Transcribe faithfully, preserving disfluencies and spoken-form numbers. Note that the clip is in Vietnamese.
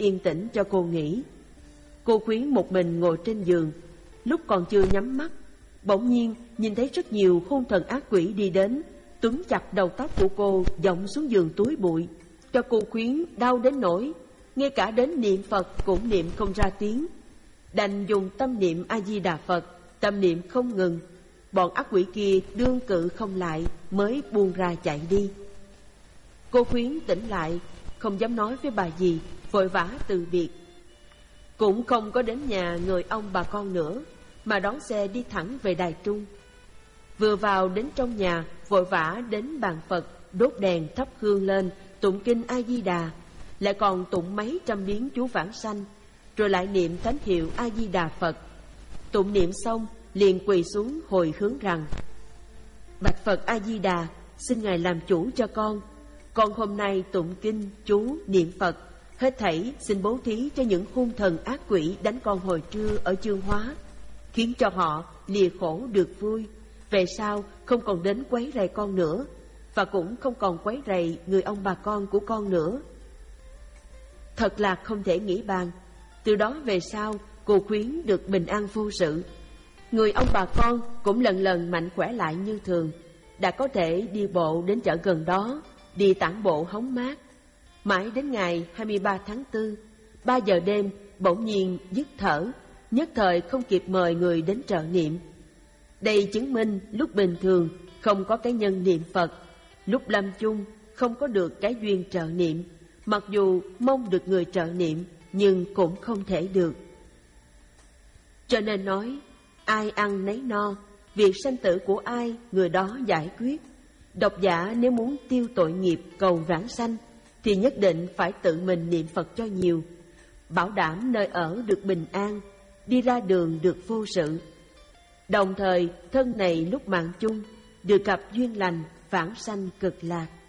yên tĩnh cho cô nghỉ. Cô Khuyến một mình ngồi trên giường, lúc còn chưa nhắm mắt, bỗng nhiên nhìn thấy rất nhiều hung thần ác quỷ đi đến, túm chặt đầu tóc của cô dọng xuống giường túi bụi, cho cô Khuyến đau đến nỗi ngay cả đến niệm Phật cũng niệm không ra tiếng, đành dùng tâm niệm A Di Đà Phật, tâm niệm không ngừng. Bọn ác quỷ kia đương cự không lại mới buông ra chạy đi. Cô Khuyến tỉnh lại, không dám nói với bà gì, vội vã từ biệt. Cũng không có đến nhà người ông bà con nữa, mà đón xe đi thẳng về Đài Trung. Vừa vào đến trong nhà, vội vã đến bàn Phật, đốt đèn thắp hương lên, tụng kinh A Di Đà, lại còn tụng mấy trăm biến chú vãng sanh, rồi lại niệm thánh hiệu A Di Đà Phật. Tụng niệm xong, liền quỳ xuống hồi hướng rằng: Bạch Phật A Di Đà, xin Ngài làm chủ cho con. Con hôm nay tụng kinh chú niệm Phật, hết thảy xin bố thí cho những hung thần ác quỷ đánh con hồi trưa ở Chương Hóa, khiến cho họ lìa khổ được vui, về sau không còn đến quấy rầy con nữa, và cũng không còn quấy rầy người ông bà con của con nữa. Thật là không thể nghĩ bàn. Từ đó về sau, cô Khuyến được bình an vô sự. Người ông bà con cũng lần lần mạnh khỏe lại như thường, đã có thể đi bộ đến chợ gần đó, đi tản bộ hóng mát. Mãi đến ngày hai mươi ba tháng tư, ba giờ đêm bỗng nhiên dứt thở, nhất thời không kịp mời người đến trợ niệm. Đây chứng minh lúc bình thường không có cái nhân niệm Phật, lúc lâm chung không có được cái duyên trợ niệm, mặc dù mong được người trợ niệm nhưng cũng không thể được. Cho nên nói, ai ăn nấy no, việc sanh tử của ai người đó giải quyết. Độc giả nếu muốn tiêu tội nghiệp cầu vãng sanh thì nhất định phải tự mình niệm Phật cho nhiều, bảo đảm nơi ở được bình an, đi ra đường được vô sự. Đồng thời thân này lúc mạng chung được gặp duyên lành vãng sanh cực lạc.